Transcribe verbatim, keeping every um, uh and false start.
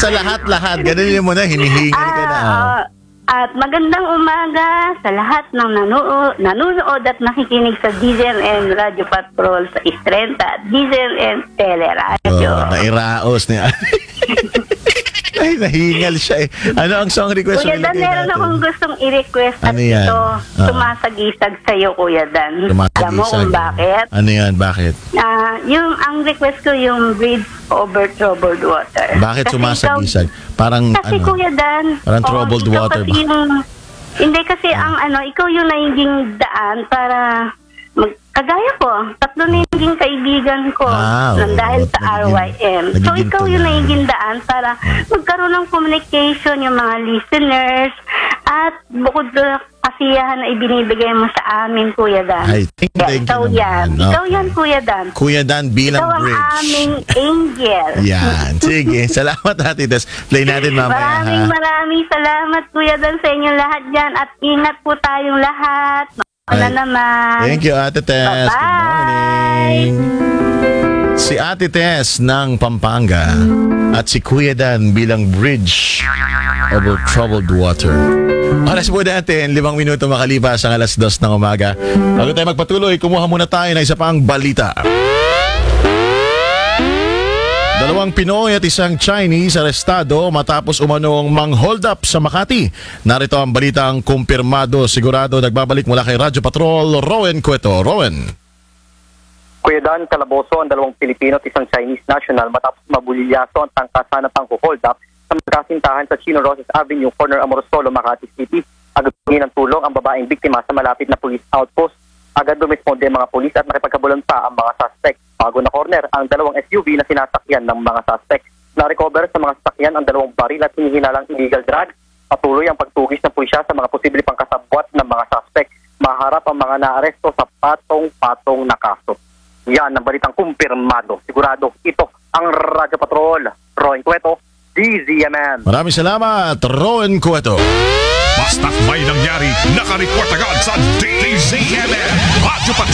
sa lahat-lahat, ganun mo na, hinihingal ka na. Ah, oo. At magandang umaga sa lahat ng nanonood, nanonood at nakikinig sa D Z M N Radio Patrol sa Istrenta at D Z M N Teleradio. Oh, nairaos niya. Ay, nahingal siya eh. Ano ang song request? Kuya Dan, meron akong gustong i-request at Ano yan? ito, Ah. sumasagisag sa'yo, Kuya Dan. Tumagisag. Alam mo kung bakit? Ano yan? Bakit? Ah, yung, ang request ko yung Bridge Over Troubled Water. Bakit Kasi sumasagisag? Parang ikaw- Kasi ano? Kuya Dan, Parang oo, troubled ikaw water kasi ba? yung, hindi kasi ang ano, ikaw yung naging daan para mag, kagaya ko, tatlo na yung naging kaibigan ko Ah, oo. nang dahil sa R Y M. So nagiging ikaw yung tuloy. naging daan para magkaroon ng communication yung mga listeners at bukod sa kasiyahan na ibinibigay mo sa amin, Kuya Dan. Ay, thank you, Yeah, thank you ikaw naman. yan. Okay. Ikaw yan, Kuya Dan. Kuya Dan bilang Ikaw ang bridge. aming angel. Yan. Sige. Salamat, Ate Tess. Play natin mamaya, Maraming ha? maraming salamat, Kuya Dan, sa inyo lahat dyan. At ingat po tayong lahat. Wala Ay, naman. Thank you, Ate Tess. Good Bye-bye. morning. Si Ate Tess ng Pampanga at si Kuya Dan bilang bridge over troubled water. Alas po natin, limang minuto makalipas ang alas dos ng umaga. Bago tayo magpatuloy, kumuha muna tayo ng isa pang balita. Dalawang Pinoy at isang Chinese arestado matapos umanong mang-hold up sa Makati. Narito ang balitang kumpirmado, sigurado. Nagbabalik mula kay Radyo Patrol, Rowan Cueto. Rowan. Kuya Dan, kalaboso ang dalawang Pilipino at isang Chinese national matapos mabulilyaso ang tangkasan at pang-hold up sa magkasintahan sa Chino Roses Avenue, corner Amorosolo, Makati City. Agad humingi ng tulong ang babaeng biktima sa malapit na police outpost. Agad dumisponde ang mga pulis at nakipagkabulan pa ang mga suspect. Bago na corner ang dalawang S U V na sinasakyan ng mga suspect. Na-recover sa mga sasakyan ang dalawang baril at hinihinalang illegal drug. Patuloy ang pagtugis ng pulisya sa mga posible pangkasabwat ng mga suspect. Maharap ang mga naaresto sa patong-patong na kaso. Yan ang balitang kumpirmado. Sigurado ito ang Radyo Patrol. Roy Cueto, D Z M N. Maraming salamat, Rowan Cueto. Basta't may nangyari, nakareport agad sa D Z M N Radyo Patrol.